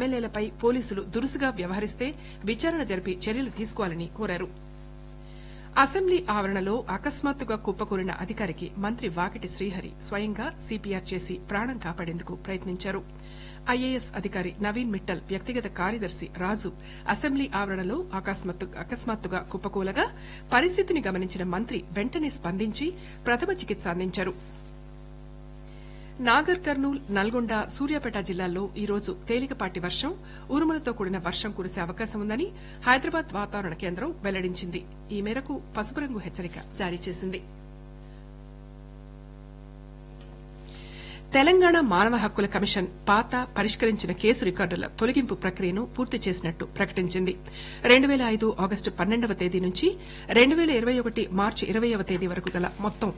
ఎమ్మెల్యేలపై పోలీసులు దురుసుగా వ్యవహరిస్తే విచారణ జరిపి చర్యలు తీసుకోవాలని కోరారు. అసెంబ్లీ ఆవరణలో అకస్మాత్తుగా కుప్పకూలిన అధికారికి మంత్రి వాకిటి శ్రీహరి స్వయంగా సీపీఆర్ చేసి ప్రాణం కాపాడేందుకు ప్రయత్నించారు. ఐఏఎస్ అధికారి నవీన్ మిట్టల్ వ్యక్తిగత కార్యదర్శి రాజు అసెంబ్లీ ఆవరణలో అకస్మాత్తుగా కుప్పకూలగా పరిస్థితిని గమనించిన మంత్రి వెంటనే స్పందించి ప్రథమ చికిత్స అందించారు. నాగర్ కర్నూల్, నల్గొండ, సూర్యాపేట జిల్లాల్లో ఈ రోజు తేలికపాటి వర్షం, ఉరుములతో కూడిన వర్షం కురిసే అవకాశం ఉందని హైదరాబాద్ వాతావరణ కేంద్రం వెల్లడించింది. ఈ మేరకు పసుపు రంగు హెచ్చరిక జారీ చేసింది. తెలంగాణ మానవ హక్కుల కమిషన్ పాత పరిష్కరించిన కేసు రికార్డుల తొలగింపు ప్రక్రియను పూర్తి చేసినట్టు ప్రకటించింది. 2005 ఆగస్టు 12వ తేదీ నుంచి 2021 మార్చి 20వ తేదీ వరకు గల మొత్తం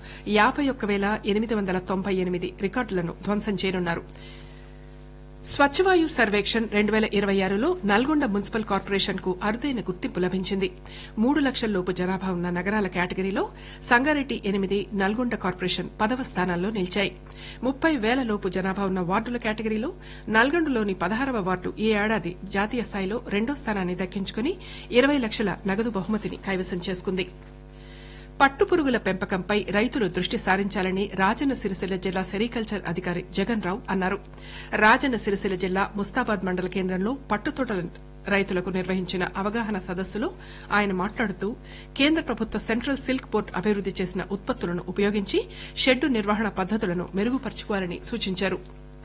51,898 రికార్డులను ధ్వంసం చేయనున్నారు. స్వచ్ఛవాయు సర్వేక్షణ్ 2026లో నల్గొండ మున్సిపల్ కార్పొరేషన్ కు అరుదైన గుర్తింపు లభించింది. 3 లక్షల లోపు జనాభా ఉన్న నగరాల కేటగిరీలో సంగారెడ్డి 8, నల్గొండ కార్పొరేషన్ 10వ స్థానాల్లో నిలిచాయి. 30,000 లోపు జనాభా ఉన్న వార్డుల కేటగిరీలో నల్గొండలోని 16వ వార్డు ఈ ఏడాది జాతీయ స్థాయిలో 2వ స్థానాన్ని దక్కించుకుని 20 లక్షల నగదు బహుమతిని కైవసం చేసుకుంది. పట్టుపురుగుల పెంపకంపై రైతులు దృష్టి సారించాలని రాజన్న సిరిసిల్ల జిల్లా సెరికల్చర్ అధికారి జగన్ రావు అన్నారు. రాజన్న సిరిసిల్ల జిల్లా ముస్తాబాద్ మండల కేంద్రంలో పట్టుతోటల రైతులకు నిర్వహించిన అవగాహన సదస్సులో ఆయన మాట్లాడుతూ కేంద్ర ప్రభుత్వ సెంట్రల్ సిల్క్ పోర్ట్ అభివృద్ది చేసిన ఉత్పత్తులను ఉపయోగించి షెడ్డు నిర్వహణ పద్దతులను మెరుగుపర్చుకోవాలని సూచించారు.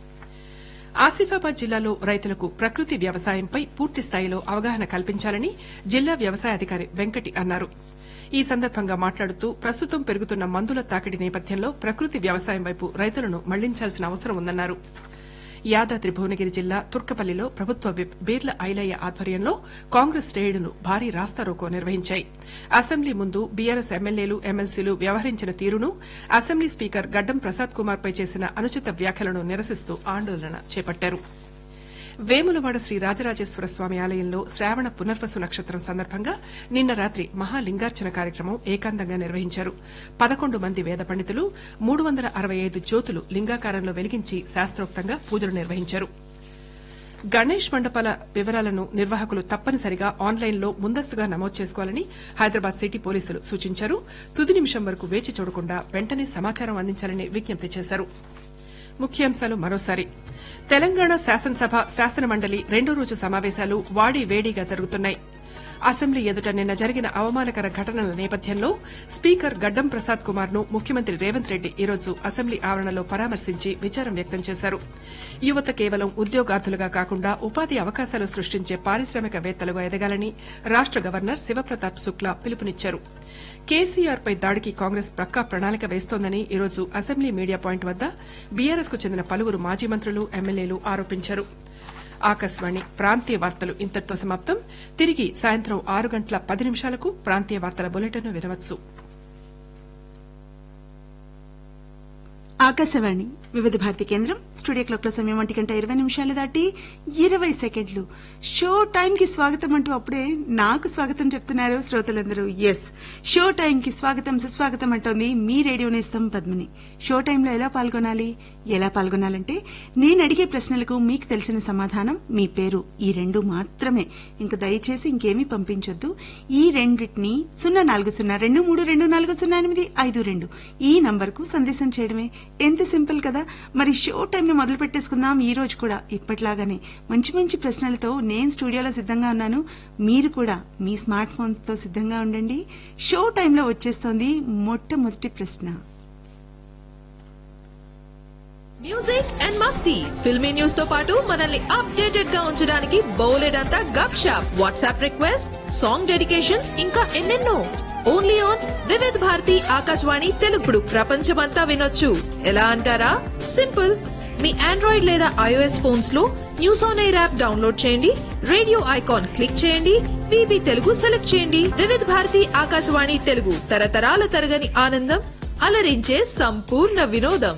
ఆసిఫాబాద్ జిల్లాలో రైతులకు ప్రకృతి వ్యవసాయంపై పూర్తిస్థాయిలో అవగాహన కల్పించాలని జిల్లా వ్యవసాయ అధికారి వెంకటి అన్నారు. ఈ సందర్భంగా మాట్లాడుతూ ప్రస్తుతం పెరుగుతున్న మందుల తాకిడి నేపథ్యంలో ప్రకృతి వ్యవసాయం వైపు రైతులను మళ్లించాల్సిన అవసరం ఉందన్నారు. యాదాద్రి భువనగిరి జిల్లా తుర్కపల్లిలో ప్రభుత్వ విప్ బీర్ల ఐలయ్య ఆధ్వర్యంలో కాంగ్రెస్ శ్రేణులు భారీ రాస్తారోకో నిర్వహించాయి. అసెంబ్లీ ముందు బీఆర్ఎస్ ఎమ్మెల్యేలు, ఎమ్మెల్సీలు వ్యవహరించిన తీరును, అసెంబ్లీ స్పీకర్ గడ్డం ప్రసాద్ కుమార్ పై చేసిన అనుచిత వ్యాఖ్యలను నిరసిస్తూ ఆందోళన చేపట్టారు. వేములవాడ శ్రీ రాజరాజేశ్వర స్వామి ఆలయంలో శ్రావణ పునర్వసు నక్షత్రం సందర్భంగా నిన్న రాత్రి మహాలింగార్చన కార్యక్రమం ఏకాంతంగా నిర్వహించారు. 11 మంది వేద పండితులు 365 జ్యోతులు లింగాకారంలో వెలిగించి శాస్త్రోక్తంగా పూజలు నిర్వహించారు. గణేష్ మండపాల వివరాలను నిర్వాహకులు తప్పనిసరిగా ఆన్లైన్లో ముందస్తుగా నమోదు చేసుకోవాలని హైదరాబాద్ సిటీ పోలీసులు సూచించారు. తుది నిమిషం వరకు వేచి చూడకుండా వెంటనే సమాచారం అందించాలని విజ్ఞప్తి చేశారు. ముఖ్యాంశాలు మరోసారి. తెలంగాణ శాసనసభ, శాసనమండలి 2వ రోజు సమావేశాలు వాడీవేడీగా జరుగుతున్నాయి. అసెంబ్లీ ఎదుట నిన్న జరిగిన అవమానకర ఘటనల నేపథ్యంలో స్పీకర్ గడ్డం ప్రసాద్ కుమార్ ను ముఖ్యమంత్రి రేవంత్ రెడ్డి ఈరోజు అసెంబ్లీ ఆవరణలో పరామర్శించి విచారం వ్యక్తం చేశారు. యువత కేవలం ఉద్యోగార్థులుగా కాకుండా ఉపాధి అవకాశాలు సృష్టించే పారిశ్రామికవేత్తలుగా ఎదగాలని రాష్ట గవర్నర్ శివప్రతాప్ శుక్లా పిలుపునిచ్చారు. కేసీఆర్ పై దాడికి కాంగ్రెస్ పక్కా ప్రణాళిక వేస్తోందని ఈరోజు అసెంబ్లీ మీడియా పాయింట్ వద్ద బీఆర్ఎస్ కు చెందిన పలువురు మాజీ మంత్రులు, ఎమ్మెల్యేలు ఆరోపించారు. ఆకాశవాణి ప్రాంతీయ వార్తలు ఇంతటితో సమాప్తం. తిరిగి సాయంత్రం 6:10 ప్రాంతీయ వార్తల బులెటిన్ వినవచ్చు. ఆకాశవాణి వివిధ భారతి కేంద్రం. స్టూడియో క్లాక్ లో సమయం 1:20 దాటి 20 సెకండ్లు. షో టైం కి స్వాగతం అంటూ అప్పుడే నాకు స్వాగతం చెప్తున్నారు శ్రోతలందరూ. ఎస్, షో టైం కి స్వాగతం, సుస్వాగతం అంటోంది మీ రేడియో నేస్తం పద్మిని. షో టైంలో ఎలా పాల్గొనాలంటే నేను అడిగే ప్రశ్నలకు మీకు తెలిసిన సమాధానం, మీ పేరు, ఈ 2 మాత్రమే. ఇంక దయచేసి ఇంకేమీ పంపించొద్దు. ఈ రెండింటిని 04023240852 ఈ నంబర్కు సందేశం చేయడమే. ఎంత సింపుల్ కదా. మరి షో టైం ని మొదలు పెట్టేసుకుందాం. ఈ రోజు కూడా ఇప్పట్లాగానే మంచి మంచి ప్రశ్నలతో నేను స్టూడియోలో సిద్ధంగా ఉన్నాను. మీరు కూడా మీ స్మార్ట్ ఫోన్స్ తో సిద్ధంగా ఉండండి. షో టైంలో వచ్చేస్తోంది మొట్టమొదటి ప్రశ్న. Music and Masti, filmy news తో పాటు మనల్ని అప్డేటెడ్ గా ఉంచడానికి బౌలెడంతా గప్ shop, WhatsApp request, song dedications, ఇంకా ఎన్నెన్నో. ఓన్లీ ఆన్ వివిధ భారతి ఆకాశవాణి తెలుగుడు. ప్రపంచమంతా వినొచ్చు. ఎలా అంటారా? సింపుల్. మీ ఆండ్రాయిడ్ లేదా ఐఓఎస్ ఫోన్స్ లో news on air app download చేయండి, రేడియో ఐకాన్ క్లిక్ చేయండి, వీబీ తెలుగు సెలెక్ట్ చేయండి. వివిధ భారతి ఆకాశవాణి తెలుగు, తరతరాల తరగని ఆనందం, అలరించే సంపూర్ణ వినోదం.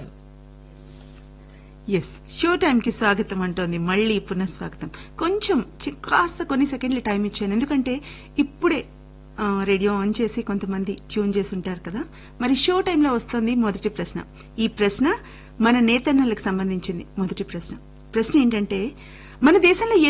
ఎస్, షో టైం కి స్వాగతం అంటోంది. మళ్లీ పునఃస్వాగతం. కొంచెం కాస్త కొన్ని సెకండ్లు టైం ఇచ్చాను, ఎందుకంటే ఇప్పుడే రేడియో ఆన్ చేసి కొంతమంది ట్యూన్ చేసి ఉంటారు కదా. మరి షో టైంలో వస్తుంది మొదటి ప్రశ్న. ఈ ప్రశ్న మన నేతన్నలకు సంబంధించింది. మొదటి ప్రశ్న ఏంటంటే, మన దేశంలో